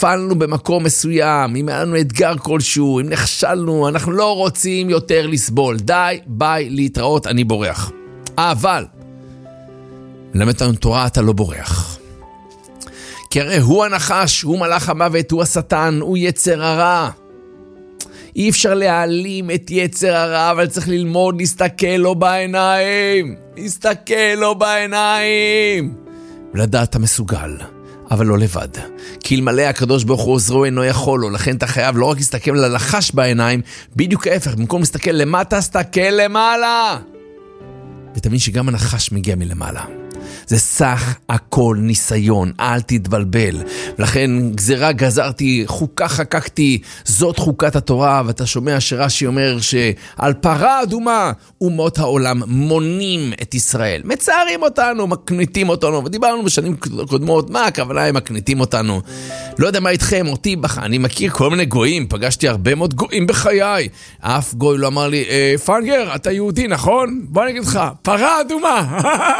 נפלנו במקום מסוים, אם היה לנו אתגר כלשהו, אם נכשלנו, אנחנו לא רוצים יותר לסבול. די, ביי, להתראות, אני בורח. אבל, למד לנו תורה, אתה לא בורח. כי הרי הוא הנחש, הוא מלאך המוות, הוא השטן, הוא יצר הרע. אי אפשר להעלים את יצר הרע, אבל צריך ללמוד להסתכל לו בעיניים. להסתכל לו בעיניים. ולדעת אתה מסוגל, אבל לא לבד. כי אלמלא הקדוש ברוך הוא עוזרו אינו יכול לו, לכן אתה חייב לא רק להסתכל ללחש בעיניים, בדיוק ההפך, במקום להסתכל למטה, תסתכל למעלה. ותבין שגם הנחש מגיע מלמעלה. זה סך הכל ניסיון, אל תתבלבל. ולכן גזרה גזרתי, חוקה חקקתי, זאת חוקת התורה. ואתה שומע שרש"י אומר שעל פרה אדומה אומות העולם מונים את ישראל. מצערים אותנו, מקניטים אותנו. ודיברנו בשנים קודמות, מה הכוונה הם מקניטים אותנו? לא יודע מה איתכם, אותי אני מכיר כל מיני גויים, פגשתי הרבה מאוד גויים בחיי. אף גוי לא אמר לי, פנגר, אתה יהודי, נכון? בוא אני אגיד לך, פרה אדומה.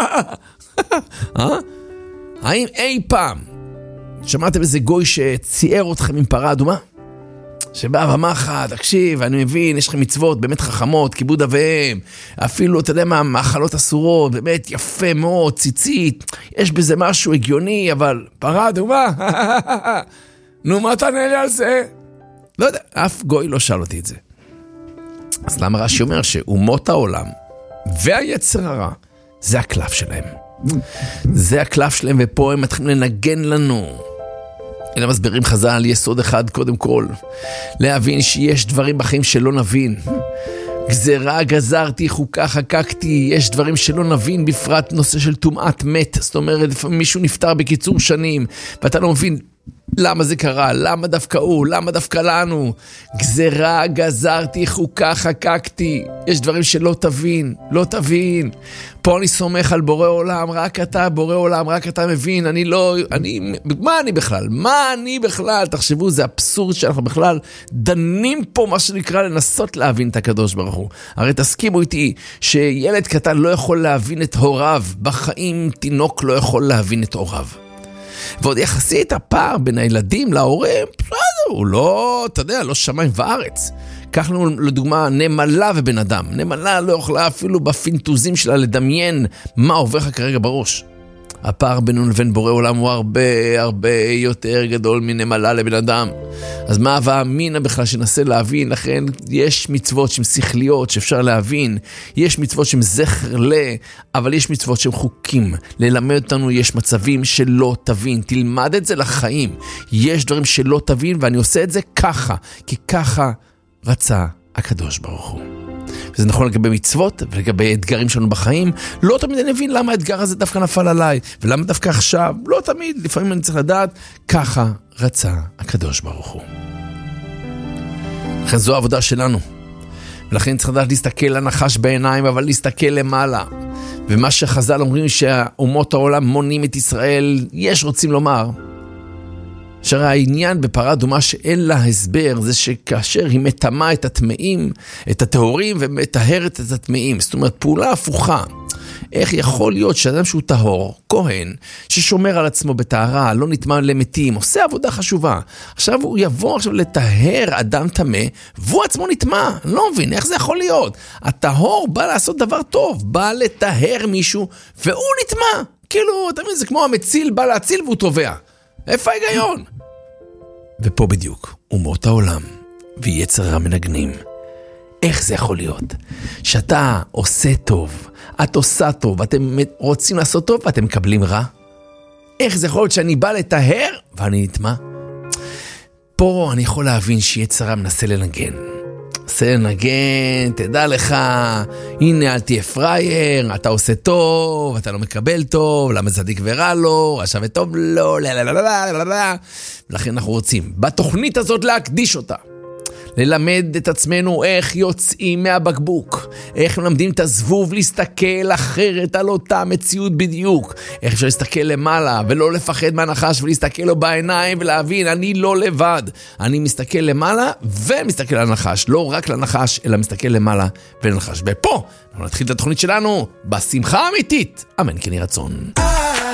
האם אי פעם שמעתם איזה גוי שצייר אתכם עם פרה אדומה? שבא ואמר לך, תקשיב, אני מבין, יש לכם מצוות באמת חכמות, כיבוד אביהם, אפילו, אתה יודע מה, מאכלות אסורות, באמת יפה מאוד, ציצית, יש בזה משהו הגיוני, אבל פרה אדומה? נו, מה תענה לי על זה? לא יודע, אף גוי לא שאל אותי את זה. אז למה רש"י אומר שאומות העולם והיצר הרע זה הקלף שלהם? זה הקלף שלהם, ופה הם מתחילים לנגן לנו. אלא מסבירים חז"ל על יסוד אחד, קודם כל להבין שיש דברים בחיים שלא נבין. גזרה גזרתי, חוקה חקקתי, יש דברים שלא נבין, בפרט נושא של טומאת מת. זאת אומרת, לפעמים מישהו נפטר בקיצור שנים ואתה לא מבין למה זה קרה, למה דווקא הוא, למה דווקא לנו. גזרה גזרתי, חוקה חקקתי, יש דברים שלא תבין, לא תבין. פה אני סומך על בורא עולם, רק אתה בורא עולם, רק אתה מבין. מה אני בכלל? תחשבו, זה אבסורד שאנחנו בכלל דנים פה מה שנקרא לנסות להבין את הקדוש ברוך הוא. הרי תסכימו איתי שילד קטן לא יכול להבין את הוריו, בחיים תינוק לא יכול להבין את הוריו. ועוד יחסית הפער בין הילדים להורים, הוא לא, אתה יודע, לא שמיים וארץ. קח לנו לדוגמה נמלה ובן אדם. נמלה לא יכולה אפילו בפינטוזים שלה לדמיין מה עובר לך כרגע בראש. הפער בינו לבין בורא עולם הוא הרבה יותר גדול מנמלה לבן אדם. אז מה והאמינה בכלל שנסה להבין? לכן יש מצוות שהן שכליות שאפשר להבין, יש מצוות שהן זכר אבל יש מצוות שהן חוקים. ללמד אותנו יש מצבים שלא תבין, תלמד את זה לחיים. יש דברים שלא תבין, ואני עושה את זה ככה, כי ככה רצה הקדוש ברוך הוא. וזה נכון לגבי מצוות ולגבי אתגרים שלנו בחיים. לא תמיד אני מבין למה האתגר הזה דווקא נפל עליי, ולמה דווקא עכשיו. לא תמיד, לפעמים אני צריך לדעת, ככה רצה הקדוש ברוך הוא. לכן זו העבודה שלנו. ולכן צריך לדעת להסתכל לנחש בעיניים, אבל להסתכל למעלה. ומה שחז"ל אומרים שהאומות העולם מונים את ישראל, יש רוצים לומר שהרי העניין בפרה אדומה שאין לה הסבר, זה שכאשר היא מטמאה את הטמאים, את הטהורים, ומטהרת את הטמאים. זאת אומרת, פעולה הפוכה. איך יכול להיות שאדם שהוא טהור, כהן, ששומר על עצמו בטהרה, לא נטמא למתים, עושה עבודה חשובה. עכשיו הוא יבוא עכשיו לטהר אדם טמא, והוא עצמו נטמא. אני לא מבין, איך זה יכול להיות? הטהור בא לעשות דבר טוב, בא לטהר מישהו, והוא נטמא. כאילו, אתה מבין, זה כמו המציל בא להציל והוא טובע. איפה ההיגיון? ופה בדיוק, אומות העולם ויצר הרע מנגנים. איך זה יכול להיות? שאתה עושה טוב, את עושה טוב, ואתם רוצים לעשות טוב ואתם מקבלים רע? איך זה יכול להיות שאני בא לטהר ואני נטמא? פה אני יכול להבין שיצר הרע מנסה לנגן. מנסה לנגן, תדע לך, הנה אל תהיה פרייר, אתה עושה טוב, אתה לא מקבל טוב, למה צדיק ורע לו, רשע וטוב לא, ולכן אנחנו רוצים בתוכנית הזאת להקדיש אותה, ללמד את עצמנו איך יוצאים מהבקבוק, איך מלמדים את הזבוב להסתכל אחרת על אותה מציאות בדיוק, איך אפשר להסתכל למעלה ולא לפחד מהנחש ולהסתכל לו בעיניים ולהבין, אני לא לבד, אני מסתכל למעלה ומסתכל על הנחש, לא רק לנחש אלא מסתכל למעלה ולנחש. ופה אנחנו נתחיל את התוכנית שלנו בשמחה אמיתית, אמן כן יהי רצון.